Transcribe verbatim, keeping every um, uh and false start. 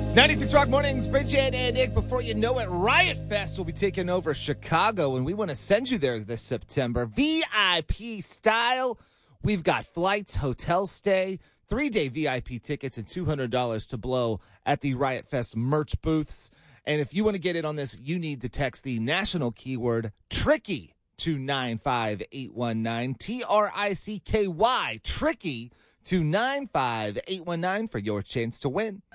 ninety-six Rock Mornings, Bridget and Nick. Before you know it, Riot Fest will be taking over Chicago, and we want to send you there this September. V I P style. We've got flights, hotel stay, three-day V I P tickets, and two hundred dollars to blow at the Riot Fest merch booths. And if you want to get in on this, you need to text the national keyword TRICKY to nine five eight one nine, T R I C K Y, TRICKY to nine five eight one nine for your chance to win.